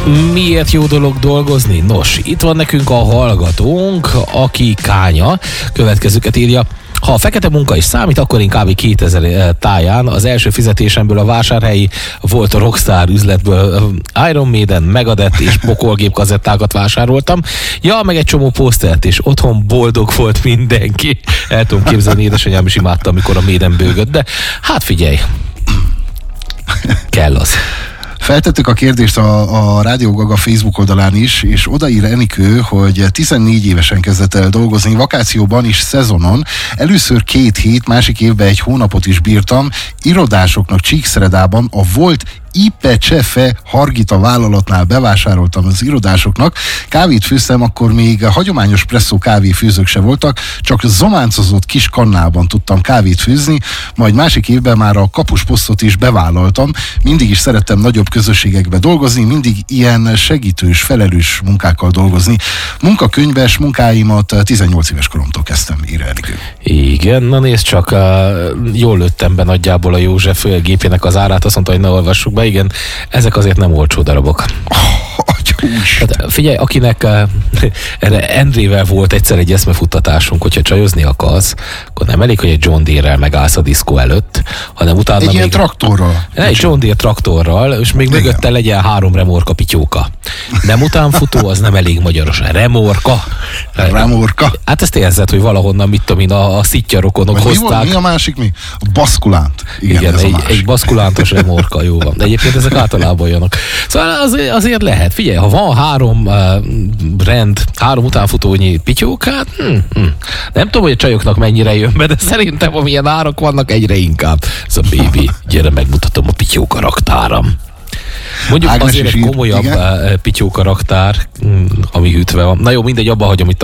Miért jó dolog dolgozni? Nos, itt van nekünk a hallgatónk, aki Kánya, következőket írja. Ha a fekete munka is számít, akkor inkább 2000 táján az első fizetésemből a vásárhelyi volt a Rockstar üzletből Iron Maiden, Megadeth és Bokolgép kazettákat vásároltam. Ja, meg egy csomó posztert, és otthon boldog volt mindenki. El tudom képzelni, édesanyám is imádta, amikor a Maiden bőgött, de hát figyelj, kell az. Feltettük a kérdést a Rádió Gaga Facebook oldalán is, és odaír Enikő, hogy 14 évesen kezdett el dolgozni vakációban és szezonon. Először 2 hét, másik évben 1 hónapot is bírtam. Irodásoknak Csíkszeredában a volt Ipecsefe Hargita vállalatnál bevásároltam az irodásoknak. Kávét főztem, akkor még hagyományos presszó kávéfőzők se voltak, csak zománcozott kis kannában tudtam kávét főzni, majd másik évben már a kapusposztot is bevállaltam. Mindig is szerettem nagyobb közösségekbe dolgozni, mindig ilyen segítős, felelős munkákkal dolgozni. Munkakönyves munkáimat 18 éves koromtól kezdtem, írja Enikő. Igen, na nézd csak, jól lőttem be nagyjából a József gépének az árát, azt mondta, hogy ne olvassuk be. Igen, ezek azért nem olcsó darabok. Hát figyelj, akinek erre Endrével volt egyszer egy eszmefuttatásunk, hogyha csajozni akarsz, akkor nem elég, hogy egy John Deere-rel megállsz a diszkó előtt, hanem utána egy ilyen traktorral. Egy John Deere traktorral, és még mögötte legyen 3 remorka pityóka. Nem utánfutó, az nem elég magyaros. Remorka. Hát ezt érzed, hogy valahonnan, mit tudom én, a szitjarokonok hozták. Mi a másik mi? A baszkulánt. Igen, egy baszkulántos remorka, jó van. De egyébként ezek általában jönnek. Szóval azért lehet. Figyelj, ha van 3 3 utánfutónyi pityókát, nem tudom, hogy a csajoknak mennyire jön be, de szerintem amilyen árak vannak, egyre inkább. Szóval baby, gyere, megmutatom a pityóka raktáram. Mondjuk Ágnes azért egy komolyabb pityóka raktár, ami hűtve van. Na jó, mindegy, abba hagyom itt a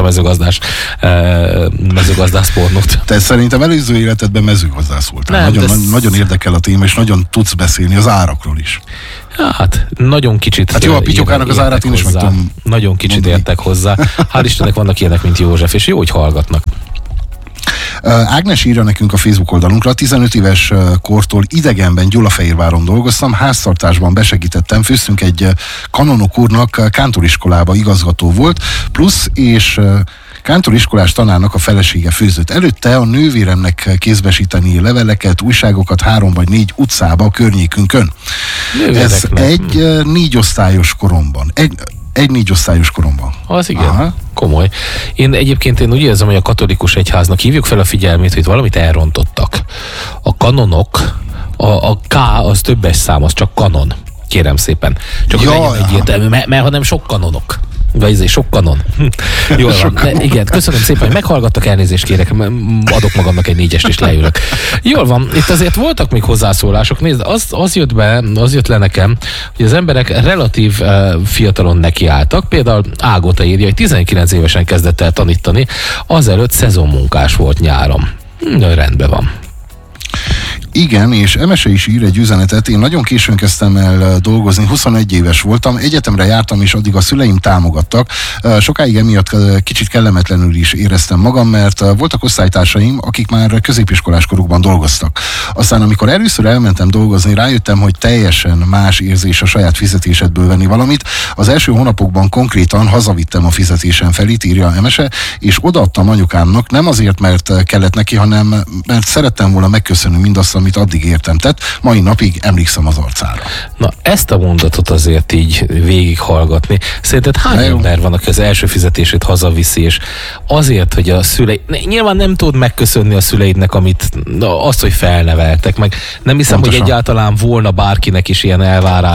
mezőgazdász pornót. Te szerintem előző életedben mezőgazdász voltál. Nagyon érdekel a téma, és nagyon tudsz beszélni az árakról is. Hát, nagyon kicsit. Hát jó, a pityókának az árát én is meg tudom. Nagyon kicsit mondani. Értek hozzá. Hál' Istennek vannak ilyenek, mint József, és jó, hogy hallgatnak. Ágnes írja nekünk a Facebook oldalunkra, 15 éves kortól idegenben Gyulafehérváron dolgoztam, háztartásban besegítettem, főztünk egy kanonok úrnak, kántoriskolába igazgató volt, plusz és kántoriskolás tanárnak a felesége főzött. Előtte a nővéremnek kézbesíteni leveleket, újságokat 3 vagy 4 utcába a környékünkön. Ez egy 4 osztályos koromban. Egy 4 osztályos koromban. Az igen. Aha. Komoly. Én úgy érzem, hogy a katolikus egyháznak hívjuk fel a figyelmét, hogy valamit elrontottak. A kanonok, a K az többes szám, az csak kanon. Kérem szépen. Csak legyen egyértelmű, mert ha nem sok kanonok. Vagy sok kanon. Jól van. Igen, köszönöm szépen, hogy meghallgattak, elnézést kérek, adok magamnak egy 4-est és leülök. Jól van, itt azért voltak még hozzászólások. Nézd, az jött le nekem, hogy az emberek relatív fiatalon nekiálltak. Például Ágota írja, hogy 19 évesen kezdett el tanítani, azelőtt szezonmunkás volt nyáron. Rendben van. Igen, és Emese is ír egy üzenetet. Én nagyon későn kezdtem el dolgozni, 21 éves voltam, egyetemre jártam, és addig a szüleim támogattak. Sokáig emiatt kicsit kellemetlenül is éreztem magam, mert voltak osztálytársaim, akik már középiskolás korukban dolgoztak. Aztán, amikor először elmentem dolgozni, rájöttem, hogy teljesen más érzés a saját fizetésedből venni valamit. Az első hónapokban konkrétan hazavittem a fizetésem felét, írja Emese, és odaadtam anyukámnak, nem azért, mert kellett neki, hanem mert szerettem volna megköszönni mindazt, amit addig értem tett, mai napig emlékszem az arcára. Na, ezt a mondatot azért így végighallgatni. Szerinted hány ember van, aki az első fizetését hazaviszi, és azért, hogy a szüleid... Nyilván nem tudod megköszönni a szüleidnek, azt, hogy felneveltek, meg nem hiszem, pontosan, hogy egyáltalán volna bárkinek is ilyen elvárás.